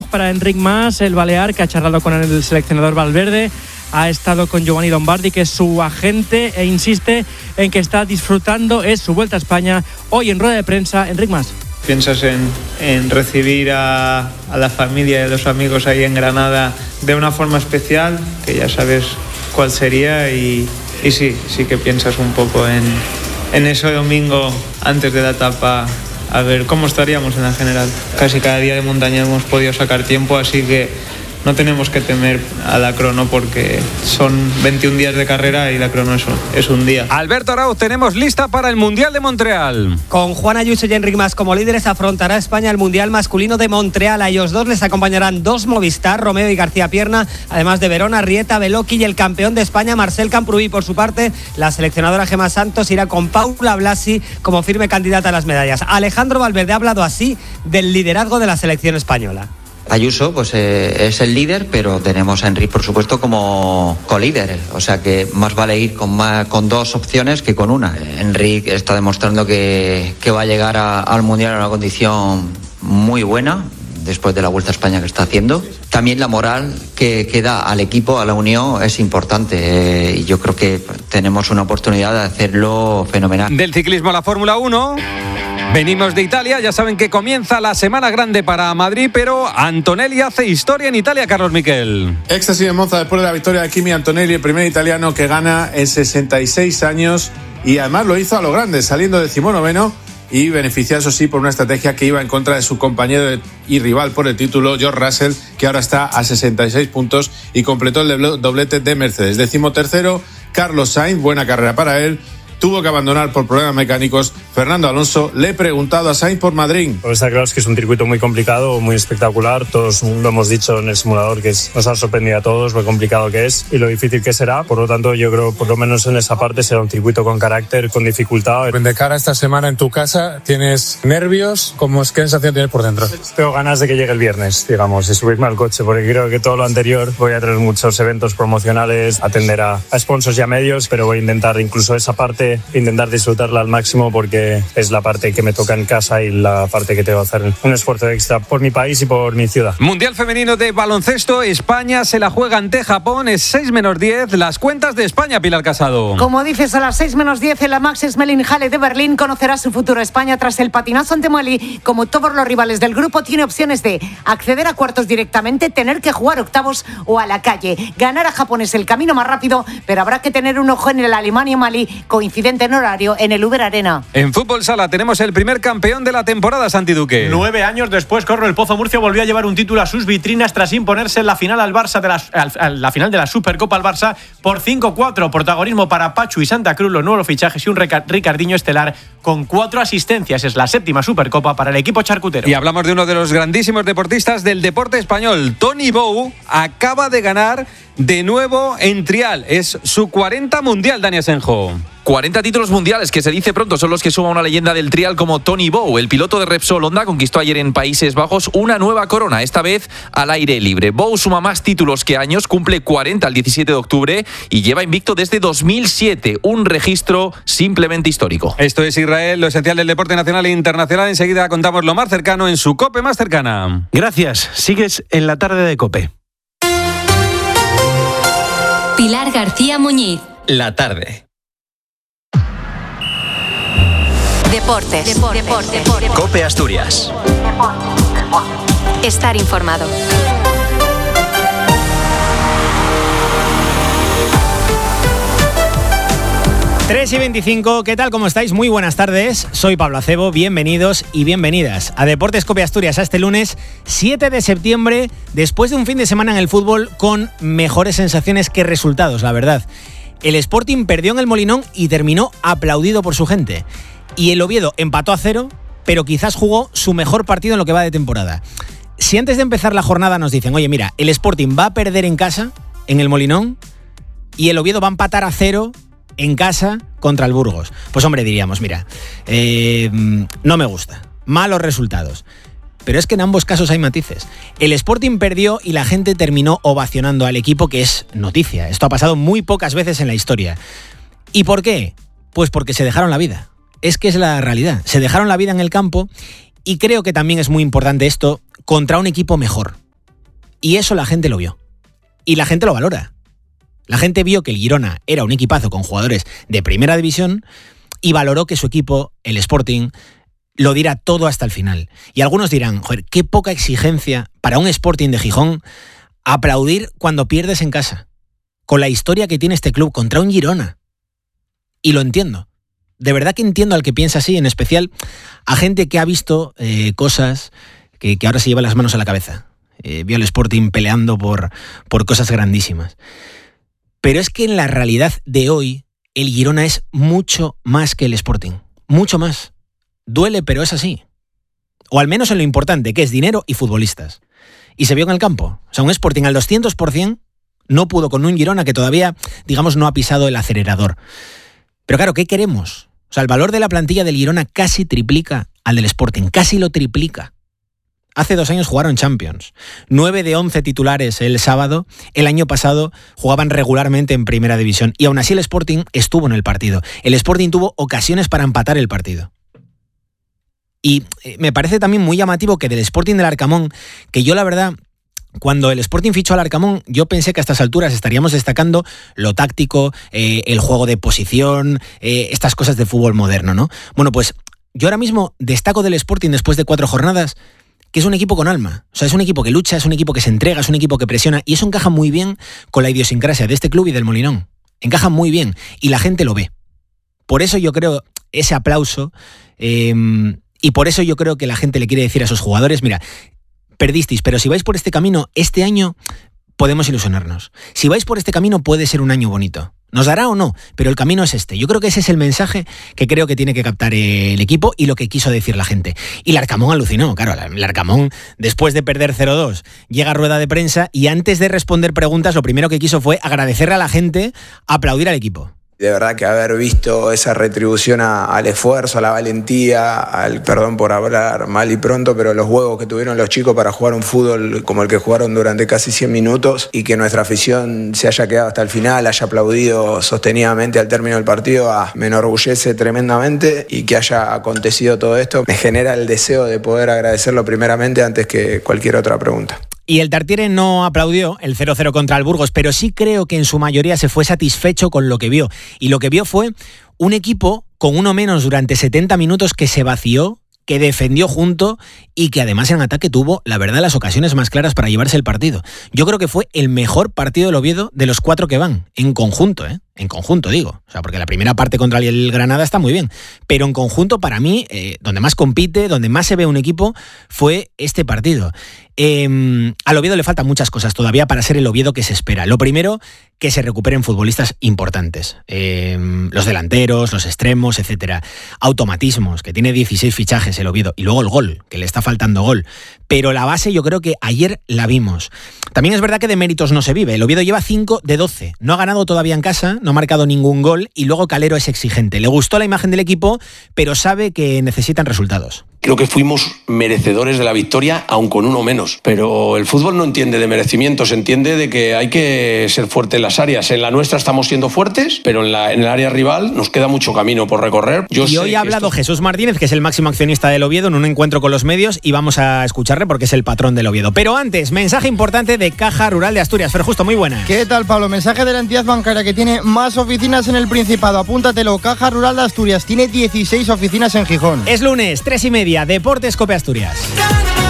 para Enric Mas, el balear, que ha charlado con el seleccionador Valverde, ha estado con Giovanni Lombardi, que es su agente, e insiste en que está disfrutando, es su vuelta a España. Hoy en rueda de prensa, Enric Mas. ¿Piensas en recibir a la familia y a los amigos ahí en Granada de una forma especial? Que ya sabes cuál sería y sí que piensas un poco en ese domingo antes de la etapa, a ver cómo estaríamos en la general. Casi cada día de montaña hemos podido sacar tiempo, así que no tenemos que temer a la crono porque son 21 días de carrera y la crono es un día. Alberto Arauz, tenemos lista para el Mundial de Montreal. Con Juan Ayuso y Enric Mas como líderes, afrontará España el Mundial masculino de Montreal. A ellos dos les acompañarán dos Movistar, Romeo y García Pierna, además de Verona, Rieta, Beloki y el campeón de España, Marcel Camprubí. Por su parte, la seleccionadora Gemma Santos irá con Paula Blasi como firme candidata a las medallas. Alejandro Valverde ha hablado así del liderazgo de la selección española. Ayuso pues es el líder, pero tenemos a Enric, por supuesto, como colíder, o sea que más vale ir con dos opciones que con una. Enric está demostrando que va a llegar al Mundial en una condición muy buena después de la Vuelta a España que está haciendo. También la moral que da al equipo, a la unión, es importante y yo creo que tenemos una oportunidad de hacerlo fenomenal. Del ciclismo a la Fórmula 1... Venimos de Italia, ya saben que comienza la semana grande para Madrid, pero Antonelli hace historia en Italia, Carlos Miquel. Éxtasis en Monza después de la victoria de Kimi Antonelli, el primer italiano que gana en 66 años y además lo hizo a lo grande, saliendo 19º y beneficiado, eso sí, por una estrategia que iba en contra de su compañero y rival por el título, George Russell, que ahora está a 66 puntos y completó el doblete de Mercedes. 13º, Carlos Sainz, buena carrera para él. Tuvo que abandonar por problemas mecánicos. Fernando Alonso le he preguntado a Sainz por Madrid. Pues está claro que es un circuito muy complicado, muy espectacular. Todos lo hemos dicho en el simulador que nos ha sorprendido a todos lo complicado que es y lo difícil que será. Por lo tanto, yo creo por lo menos en esa parte será un circuito con carácter, con dificultad. De cara a esta semana en tu casa, ¿tienes nervios? ¿Qué sensación tienes por dentro? Tengo ganas de que llegue el viernes, digamos, y subirme al coche, porque creo que todo lo anterior voy a tener muchos eventos promocionales, atender a sponsors y a medios, pero voy a intentar incluso esa parte intentar disfrutarla al máximo porque es la parte que me toca en casa y la parte que tengo que hacer un esfuerzo extra por mi país y por mi ciudad. Mundial femenino de baloncesto, España se la juega ante Japón, es 6-10, las cuentas de España, Pilar Casado. Como dices, a las 6-10 en la Max Schmeling-Halle de Berlín conocerá su futuro. España, tras el patinazo ante Mali, como todos los rivales del grupo, tiene opciones de acceder a cuartos directamente, tener que jugar octavos o a la calle. Ganar a Japón es el camino más rápido, pero habrá que tener un ojo en el Alemania-Mali, coincidente en horario en el Uber Arena. En fútbol sala tenemos el primer campeón de la temporada, Santi Duque. 9 años después, Corro, el Pozo Murcia volvió a llevar un título a sus vitrinas tras imponerse en la final al Barça la final de la Supercopa al Barça por 5-4. Protagonismo para Pachu y Santa Cruz, los nuevos fichajes y un Ricardinho estelar con 4 asistencias. Es la 7ª Supercopa para el equipo charcutero. Y hablamos de uno de los grandísimos deportistas del deporte español. Toni Bou acaba de ganar de nuevo en trial. Es su 40 mundial, Dani Asenjo. 40 títulos mundiales, que se dice pronto, son los que suma una leyenda del trial como Toni Bou. El piloto de Repsol Honda conquistó ayer en Países Bajos una nueva corona, esta vez al aire libre. Bou suma más títulos que años, cumple 40 el 17 de octubre y lleva invicto desde 2007, un registro simplemente histórico. Esto es Israel, lo esencial del deporte nacional e internacional. Enseguida contamos lo más cercano en su COPE más cercana. Gracias, sigues en la tarde de COPE. Pilar García Muñiz. La tarde. Deportes. COPE Asturias. Estar informado. Tres y 25, ¿qué tal? ¿Cómo estáis? Muy buenas tardes, soy Pablo Acebo, bienvenidos y bienvenidas a Deportes COPE Asturias, a este lunes 7 de septiembre, después de un fin de semana en el fútbol con mejores sensaciones que resultados, la verdad. El Sporting perdió en el Molinón y terminó aplaudido por su gente. Y el Oviedo empató a 0, pero quizás jugó su mejor partido en lo que va de temporada. Si antes de empezar la jornada nos dicen, oye, mira, el Sporting va a perder en casa, en el Molinón, y el Oviedo va a empatar a 0 en casa contra el Burgos, pues hombre, diríamos, mira, no me gusta, malos resultados. Pero es que en ambos casos hay matices. El Sporting perdió y la gente terminó ovacionando al equipo, que es noticia. Esto ha pasado muy pocas veces en la historia. ¿Y por qué? Pues porque se dejaron la vida. Es que es la realidad. Se dejaron la vida en el campo y creo que también es muy importante esto contra un equipo mejor. Y eso la gente lo vio. Y la gente lo valora. La gente vio que el Girona era un equipazo con jugadores de primera división y valoró que su equipo, el Sporting, lo diera todo hasta el final. Y algunos dirán, joder, qué poca exigencia para un Sporting de Gijón aplaudir cuando pierdes en casa, con la historia que tiene este club contra un Girona. Y lo entiendo. De verdad que entiendo al que piensa así, en especial a gente que ha visto cosas que ahora se lleva las manos a la cabeza. Vio al Sporting peleando por cosas grandísimas. Pero es que en la realidad de hoy, el Girona es mucho más que el Sporting. Mucho más. Duele, pero es así. O al menos en lo importante, que es dinero y futbolistas. Y se vio en el campo. O sea, un Sporting al 200% no pudo con un Girona que todavía, digamos, no ha pisado el acelerador. Pero claro, ¿qué queremos? O sea, el valor de la plantilla del Girona casi triplica al del Sporting. Casi lo triplica. Hace 2 años jugaron Champions. 9 de 11 titulares el sábado. El año pasado jugaban regularmente en primera división. Y aún así el Sporting estuvo en el partido. El Sporting tuvo ocasiones para empatar el partido. Y me parece también muy llamativo que del Sporting del Arcamón, que yo la verdad, cuando el Sporting fichó al Arcamón, yo pensé que a estas alturas estaríamos destacando lo táctico, el juego de posición, estas cosas de fútbol moderno, ¿no? Bueno, pues yo ahora mismo destaco del Sporting después de 4 jornadas que es un equipo con alma. O sea, es un equipo que lucha, es un equipo que se entrega, es un equipo que presiona, y eso encaja muy bien con la idiosincrasia de este club y del Molinón. Encaja muy bien y la gente lo ve. Por eso yo creo ese aplauso y por eso yo creo que la gente le quiere decir a esos jugadores, mira, perdisteis, pero si vais por este camino, este año podemos ilusionarnos. Si vais por este camino puede ser un año bonito. ¿Nos dará o no? Pero el camino es este. Yo creo que ese es el mensaje que creo que tiene que captar el equipo y lo que quiso decir la gente. Y el Arcamón alucinó, claro. El Arcamón, después de perder 0-2, llega a rueda de prensa y antes de responder preguntas, lo primero que quiso fue agradecerle a la gente, aplaudir al equipo. De verdad que haber visto esa retribución al esfuerzo, a la valentía, al perdón por hablar mal y pronto, pero los huevos que tuvieron los chicos para jugar un fútbol como el que jugaron durante casi 100 minutos y que nuestra afición se haya quedado hasta el final, haya aplaudido sostenidamente al término del partido, me enorgullece tremendamente, y que haya acontecido todo esto me genera el deseo de poder agradecerlo primeramente antes que cualquier otra pregunta. Y el Tartiere no aplaudió el 0-0 contra el Burgos, pero sí creo que en su mayoría se fue satisfecho con lo que vio. Y lo que vio fue un equipo con uno menos durante 70 minutos que se vació, que defendió junto y que además en ataque tuvo, la verdad, las ocasiones más claras para llevarse el partido. Yo creo que fue el mejor partido del Oviedo de los 4 que van, en conjunto, en conjunto digo. O sea, porque la primera parte contra el Granada está muy bien, pero en conjunto para mí, donde más compite, donde más se ve un equipo, fue este partido. Al Oviedo le faltan muchas cosas todavía para ser el Oviedo que se espera. Lo primero, que se recuperen futbolistas importantes. Los delanteros, los extremos, etcétera. Automatismos, que tiene 16 fichajes el Oviedo. Y luego el gol, que le está faltando gol. Pero la base yo creo que ayer la vimos. También es verdad que de méritos no se vive. El Oviedo lleva 5 de 12. No ha ganado todavía en casa, no ha marcado ningún gol y luego Calero es exigente. Le gustó la imagen del equipo, pero sabe que necesitan resultados. Creo que fuimos merecedores de la victoria, aun con uno menos. Pero el fútbol no entiende de merecimientos, entiende de que hay que ser fuerte en las áreas. En la nuestra estamos siendo fuertes, pero en el área rival nos queda mucho camino por recorrer. Y hoy ha hablado Jesús Martínez, que es el máximo accionista del Oviedo, en un encuentro con los medios, y vamos a escucharle porque es el patrón del Oviedo. Pero antes, mensaje importante de Caja Rural de Asturias. Fer Justo, muy buena. ¿Qué tal, Pablo? Mensaje de la entidad bancaria que tiene más oficinas en el Principado. Apúntatelo. Caja Rural de Asturias tiene 16 oficinas en Gijón. Es lunes, 3:30, Deportes Cope Asturias.